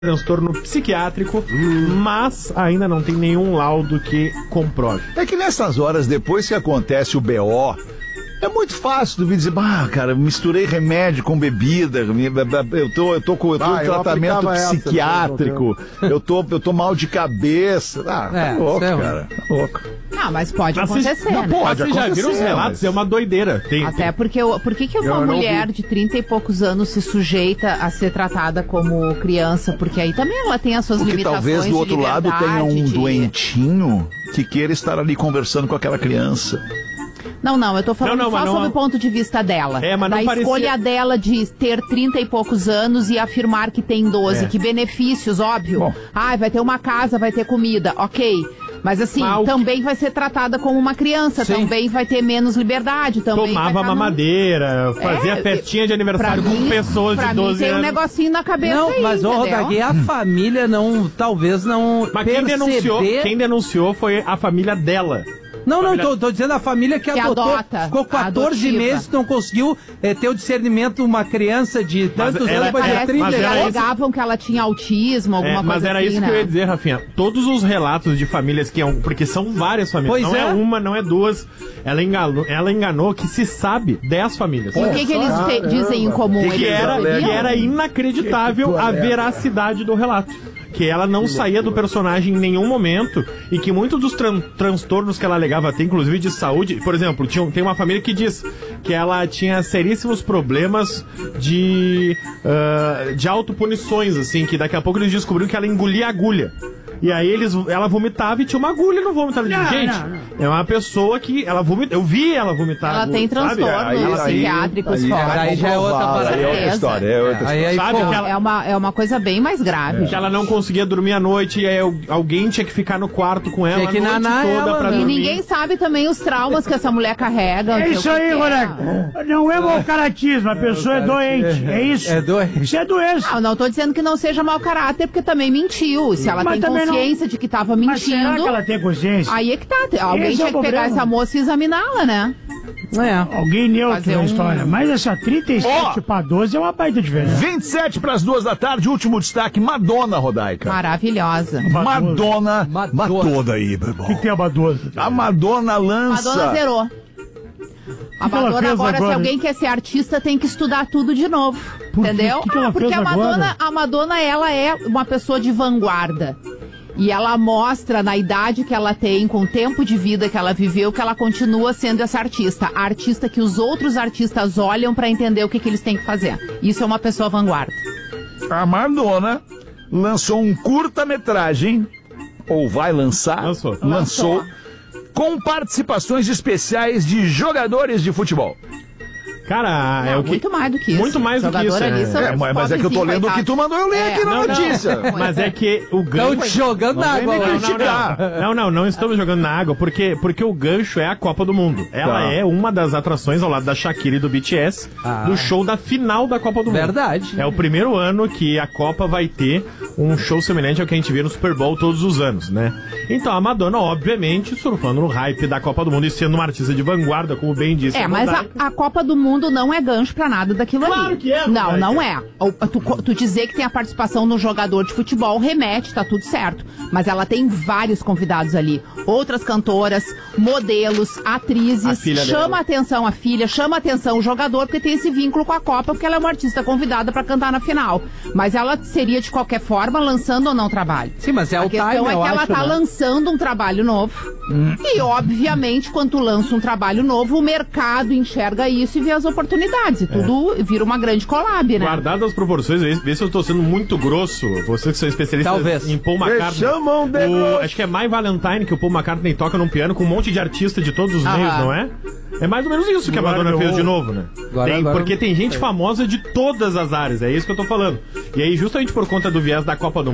transtorno psiquiátrico, mas ainda não tem nenhum laudo que comprove. É que nessas horas, depois que acontece o BO, é muito fácil do vídeo dizer, cara, misturei remédio com bebida, eu tô com tratamento psiquiátrico, eu tô mal de cabeça. Tá louco, cara, tá louco. Não, mas pode acontecer, não, né? Pode, vocês já viram os relatos? É uma doideira. Até porque, por que uma mulher de 30 e poucos anos se sujeita a ser tratada como criança? Porque aí também ela tem as suas limitações. Porque talvez do outro lado tenha um doentinho que queira estar ali conversando com aquela criança. Não, eu tô falando só sobre o ponto de vista dela. Mas não parecia... escolha dela de ter 30 e poucos anos e afirmar que tem 12. Que benefícios, óbvio. Bom. Vai ter uma casa, vai ter comida, ok. Mas assim, também vai ser tratada como uma criança, também vai ter menos liberdade, também tomava mamadeira, fazia festinha de aniversário com pessoas de 12 anos. Tem um negocinho na cabeça. Não, aí, mas Rodagui, a família talvez não mas perceber... quem denunciou foi a família dela. Não, tô dizendo a família que adotou, adota, ficou 14 meses, não conseguiu ter o discernimento, uma criança de tantos anos, de 30 anos. Alegavam que ela tinha autismo, alguma coisa mas era assim, isso que eu ia dizer, Rafinha. Todos os relatos de famílias porque são várias famílias, não é uma, não é duas, ela enganou que se sabe 10 famílias. O que eles dizem em comum? Que era inacreditável a veracidade do relato. Que ela não saía do personagem em nenhum momento e que muitos dos transtornos que ela alegava ter, inclusive de saúde, por exemplo, tem uma família que diz que ela tinha seríssimos problemas de autopunições, assim, que daqui a pouco eles descobriram que ela engolia agulha. E aí ela vomitava e tinha uma agulha no vômito. Ela disse, gente, é uma pessoa que ela vomita. Eu vi ela vomitar. Ela tem transtornos psiquiátricos fortes. Aí já é outra parada. É outra história. É uma coisa bem mais grave. Que ela não conseguia dormir à noite e aí alguém tinha que ficar no quarto com ela a noite toda pra dormir. E ninguém sabe também os traumas que essa mulher carrega. É isso aí, Roleco. Não é mau caratismo, a pessoa é doente. É isso. É doente. Isso é doença. Não tô dizendo que não seja mau caráter, porque também mentiu. Se ela tem consciência de que tava mentindo... Mas será que ela tem consciência? Aí é que tá. Alguém tinha que pegar essa moça e examiná-la, né? Alguém neutro na história. Mas essa 37 pra 12 é uma baita diferença. 27 pras 2 da tarde, último destaque, Madonna, Rodaica. Maravilhosa. Madonna. Matou daí, meu irmão. O que é a Madonna? A Madonna lança... Madonna zerou. A Madonna agora, se alguém quer ser artista, tem que estudar tudo de novo. Entendeu? Porque a Madonna, ela é uma pessoa de vanguarda. E ela mostra, na idade que ela tem, com o tempo de vida que ela viveu, que ela continua sendo essa artista. A artista que os outros artistas olham pra entender o que eles têm que fazer. Isso é uma pessoa vanguarda. A Madonna lançou um curta-metragem, ou vai lançar, lançou, com participações especiais de jogadores de futebol. Cara, é o que... Muito mais do que isso. Muito mais do que isso. Mas é que eu tô lendo o que tu mandou eu ler aqui na notícia. Mas é que o gancho... Estão jogando na água. Não estamos jogando na água, porque o gancho é a Copa do Mundo. Ela é uma das atrações ao lado da Shakira e do BTS, do show da final da Copa do Mundo. Verdade. É o primeiro ano que a Copa vai ter um show semelhante ao que a gente vê no Super Bowl todos os anos, né? Então a Madonna, obviamente, surfando no hype da Copa do Mundo e sendo uma artista de vanguarda, como bem disse. Mas a Copa do Mundo não é gancho pra nada daquilo ali. Claro que é. Não é. Tu dizer que tem a participação no jogador de futebol remete, tá tudo certo. Mas ela tem vários convidados ali. Outras cantoras, modelos, atrizes. Chama a atenção a filha, chama a atenção o jogador, porque tem esse vínculo com a Copa, porque ela é uma artista convidada pra cantar na final. Mas ela seria, de qualquer forma, lançando ou não trabalho. Sim, mas a questão é que ela tá lançando um trabalho novo. E, obviamente, quando tu lança um trabalho novo, o mercado enxerga isso e vê as oportunidades. E tudo vira uma grande collab, né? Guardado as proporções, vê se eu tô sendo muito grosso. Vocês que são especialistas em Paul McCartney. Acho que é My Valentine, que o Paul McCartney toca num piano com um monte de artista de todos os meios, não é? É mais ou menos isso que a Madonna fez de novo, né? Porque tem gente famosa de todas as áreas, é isso que eu tô falando. E aí, justamente por conta do viés da Copa do